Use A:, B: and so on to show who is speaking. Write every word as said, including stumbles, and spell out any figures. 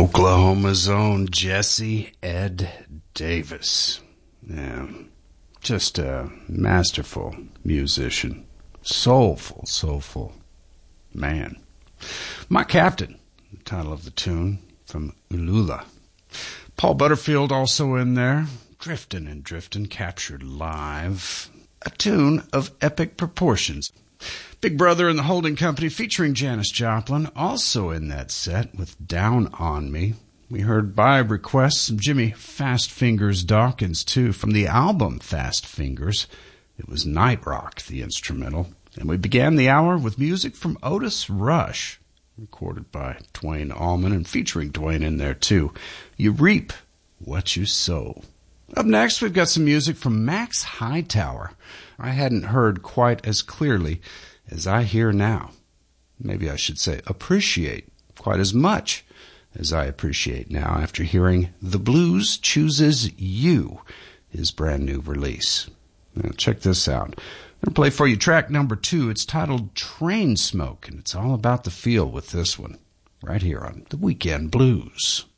A: Oklahoma's own Jesse Ed Davis. Yeah, just a masterful musician. Soulful, soulful man. My Captain, the title of the tune from Ulula. Paul Butterfield also in there. Driftin' and Driftin', captured live. A tune of epic proportions. Big Brother and the Holding Company featuring Janis Joplin, also in that set with Down on Me. We heard by request some Jimmy Fast Fingers Dawkins, too, from the album Fast Fingers. It was Night Rock, the instrumental. And we began the hour with music from Otis Rush, recorded by Dwayne Allman and featuring Dwayne in there, too. You reap what you sow. Up next, we've got some music from Max Hightower. I hadn't heard quite as clearly as I hear now. Maybe I should say appreciate quite as much as I appreciate now after hearing The Blues Chooses You, his brand new release. Now check this out. I'm going to play for you track number two. It's titled Train Smoke, and it's all about the feel with this one, right here on The Weekend Blues.